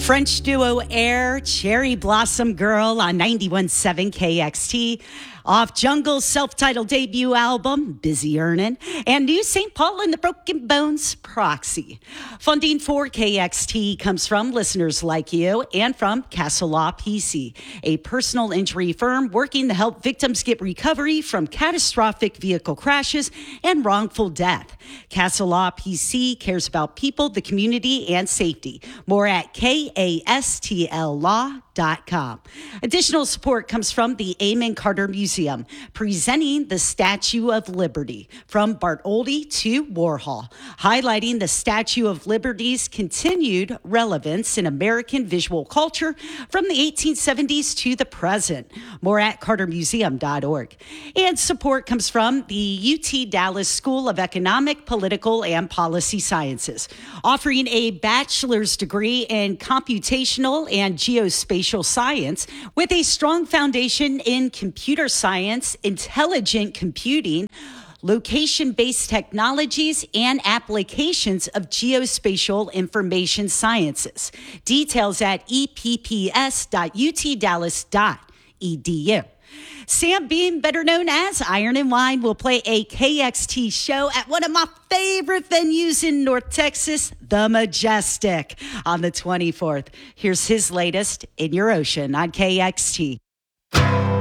French duo Air, Cherry Blossom Girl on 91.7 KXT. Off Jungle's self-titled debut album, Busy Earnin', and new St. Paul and the Broken Bones, Proxy. Funding for KXT comes from listeners like you and from Castle Law PC, a personal injury firm working to help victims get recovery from catastrophic vehicle crashes and wrongful death. Castle Law PC cares about people, the community, and safety. More at KASTLlaw.com. Additional support comes from the Amon Carter Museum, presenting the Statue of Liberty from Bartholdi to Warhol, highlighting the Statue of Liberty's continued relevance in American visual culture from the 1870s to the present. More at cartermuseum.org. And support comes from the UT Dallas School of Economic, Political, and Policy Sciences, offering a bachelor's degree in computational and geospatial science with a strong foundation in computer science, intelligent computing, location-based technologies, and applications of geospatial information sciences. Details at epps.utdallas.edu. Sam Beam, better known as Iron and Wine, will play a KXT show at one of my favorite venues in North Texas, The Majestic, on the 24th. Here's his latest, In Your Ocean, on KXT.